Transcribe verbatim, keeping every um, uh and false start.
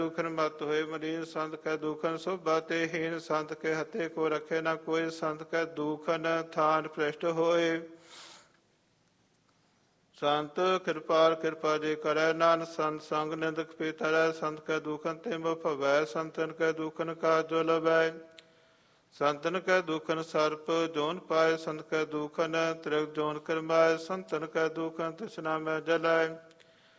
दुखन मत होए मरीन संत कै दुखन शोभा ते हीन संत के हते को रखे न कोई संत कै दुखन थान पृष्ठ होए संत कृपाल कृपा जे करे नान संत संग निंदक पीतरै संत कै दुखन ते भवै संतन कै दुखन का जो लभै संतन कै दुखन सर्प जोन पाए संत कै दुखन त्रिग जोन करमाए संतन कै दुखन तृष्णा में जलै